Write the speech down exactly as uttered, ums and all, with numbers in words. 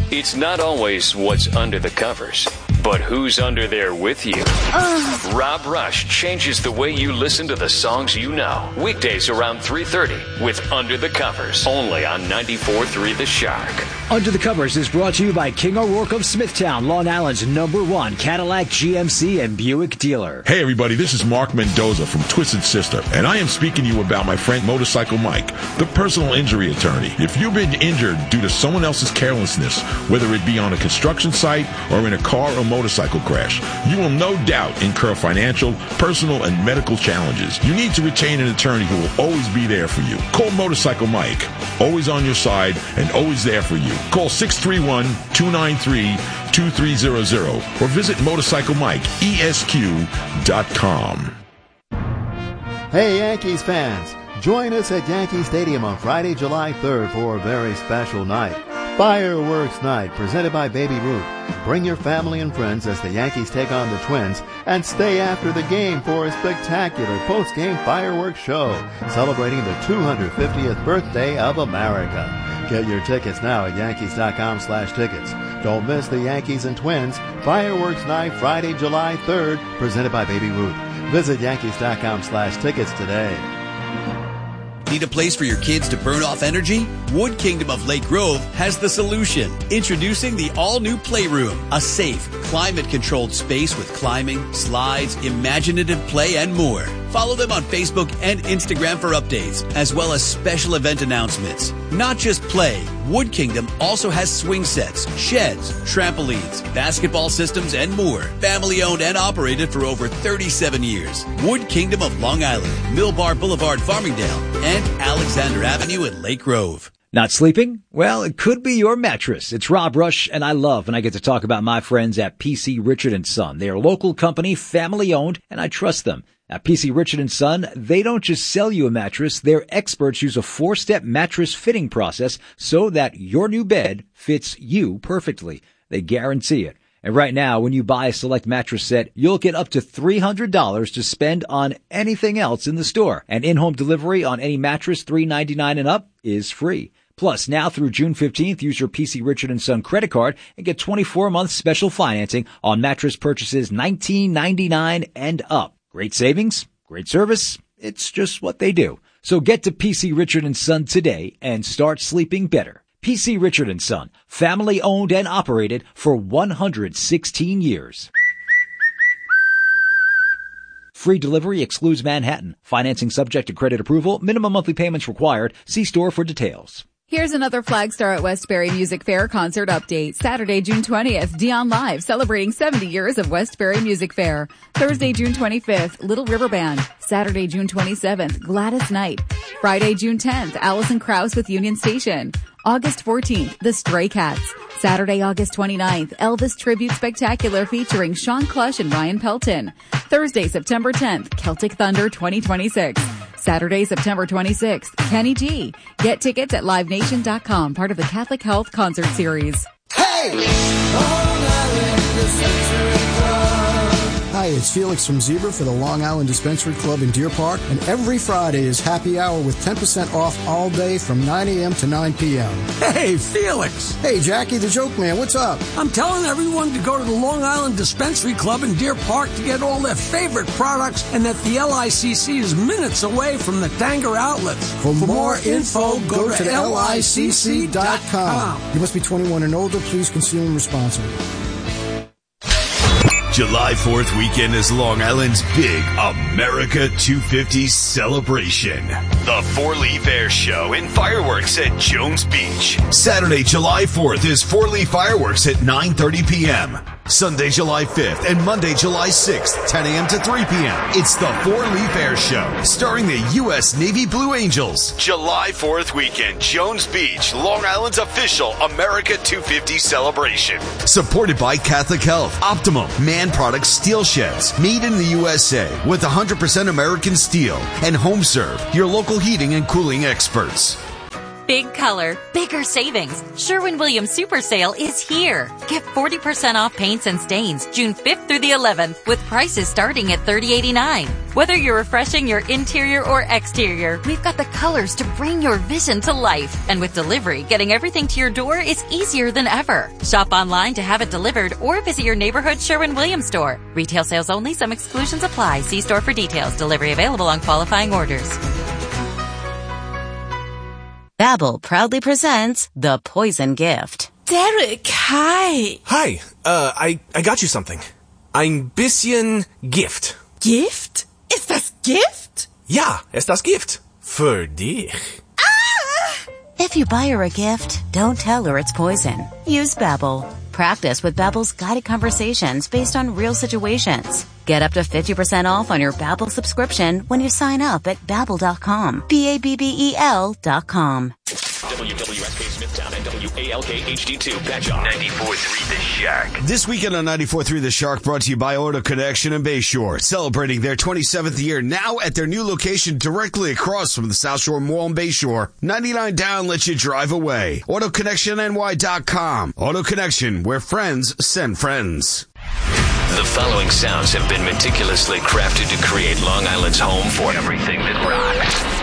It's not always what's under the covers, but who's under there with you. Uh. Rob Rush changes the way you listen to the songs you know. Weekdays around three thirty with Under the Covers, only on ninety-four point three The Shark. Under the Covers is brought to you by King O'Rourke of Smithtown, Long Island's number one Cadillac, G M C, and Buick dealer. Hey everybody, this is Mark Mendoza from Twisted Sister, and I am speaking to you about my friend Motorcycle Mike, the personal injury attorney. If you've been injured due to someone else's carelessness, whether it be on a construction site or in a car or motorcycle crash, you will no doubt incur financial, personal, and medical challenges. You need to retain an attorney who will always be there for you. Call Motorcycle Mike, always on your side and always there for you. Call six three one, two nine three, two three zero zero or visit motorcycle mike e s q dot com. Hey Yankees fans, join us at Yankee Stadium on Friday, July third for a very special night. Fireworks Night, presented by Baby Ruth. Bring your family and friends as the Yankees take on the Twins, and stay after the game for a spectacular post-game fireworks show celebrating the two hundred fiftieth birthday of America. Get your tickets now at yankees.com slash tickets. Don't miss the Yankees and Twins Fireworks Night, Friday, July third, presented by Baby Ruth. Visit yankees.com slash tickets today. Need a place for your kids to burn off energy? Wood Kingdom of Lake Grove has the solution. Introducing the all-new Playroom, a safe, climate-controlled space with climbing, slides, imaginative play, and more. Follow them on Facebook and Instagram for updates, as well as special event announcements. Not just play, Wood Kingdom also has swing sets, sheds, trampolines, basketball systems, and more. Family owned and operated for over thirty-seven years. Wood Kingdom of Long Island, Millbar Boulevard, Farmingdale, and Alexander Avenue in Lake Grove. Not sleeping? Well, it could be your mattress. It's Rob Rush, and I love when I get to talk about my friends at P C Richard and Son. They're a local company, family owned, and I trust them. At P C Richard and Son, they don't just sell you a mattress. Their experts use a four-step mattress fitting process so that your new bed fits you perfectly. They guarantee it. And right now, when you buy a select mattress set, you'll get up to three hundred dollars to spend on anything else in the store. And in-home delivery on any mattress three ninety-nine and up is free. Plus, now through June fifteenth, use your P C Richard and Son credit card and get twenty-four months special financing on mattress purchases nineteen ninety-nine and up. Great savings, great service. It's just what they do. So get to P C Richard and Son today and start sleeping better. P C Richard and Son, family owned and operated for one hundred sixteen years. Free delivery excludes Manhattan. Financing subject to credit approval. Minimum monthly payments required. See store for details. Here's another Flagstar at Westbury Music Fair concert update. Saturday, June twentieth, Dion Live, celebrating seventy years of Westbury Music Fair. Thursday, June twenty-fifth, Little River Band. Saturday, June twenty-seventh, Gladys Knight. Friday, June tenth, Alison Krauss with Union Station. August fourteenth, The Stray Cats. Saturday, August twenty-ninth, Elvis Tribute Spectacular featuring Sean Clush and Ryan Pelton. Thursday, September tenth, Celtic Thunder twenty twenty-six. Saturday, September twenty-sixth, Kenny G. Get tickets at live nation dot com, part of the Catholic Health Concert Series. Hey! Long Island Dispensary Club. Hi, it's Felix from Zebra for the Long Island Dispensary Club in Deer Park, and every Friday is happy hour with ten percent off all day from nine a.m. to nine p.m. Hey, Felix! Hey, Jackie the Joke Man, what's up? I'm telling everyone to go to the Long Island Dispensary Club in Deer Park to get all their favorite products, and that the L I C C is minutes away from the Tanger outlets. For, For more, more info, go, go to L I C C dot com. You must be twenty-one and older. Please consume responsibly. July fourth weekend is Long Island's big America two fifty celebration. The Four Leaf Air Show and fireworks at Jones Beach. Saturday, July fourth is Four Leaf Fireworks at nine thirty p.m. Sunday, July fifth and Monday, July sixth, ten a.m. to three p.m. It's the Four Leaf Air Show, starring the U S Navy Blue Angels. July fourth weekend, Jones Beach, Long Island's official America two fifty celebration. Supported by Catholic Health, Optimum, Man Products Steel Sheds, made in the U S A with one hundred percent American steel, and HomeServe, your local heating and cooling experts. Big color, bigger savings. Sherwin-Williams Super Sale is here. Get forty percent off paints and stains June fifth through the eleventh with prices starting at thirty eighty-nine. Whether you're refreshing your interior or exterior, we've got the colors to bring your vision to life. And with delivery, getting everything to your door is easier than ever. Shop online to have it delivered or visit your neighborhood Sherwin-Williams store. Retail sales only. Some exclusions apply. See store for details. Delivery available on qualifying orders. Babbel proudly presents The Poison Gift. Derek, hi. Hi, uh, I, I got you something. Ein bisschen Gift. Gift? Ist das Gift? Ja, ist das Gift. Für dich. Ah! If you buy her a gift, don't tell her it's poison. Use Babbel. Practice with Babbel's guided conversations based on real situations. Get up to fifty percent off on your Babbel subscription when you sign up at babbel dot com. B A B B E L dot com. W W S K Smithtown and W A L K H D two Patchogue. ninety-four point three The Shark. This weekend on ninety-four point three The Shark, brought to you by Auto Connection and Bayshore, celebrating their twenty-seventh year now at their new location directly across from the South Shore Mall in Bayshore. ninety-nine down lets you drive away. auto connection N Y dot com. Auto Connection, where friends send friends. The following sounds have been meticulously crafted to create Long Island's home for everything that rocks.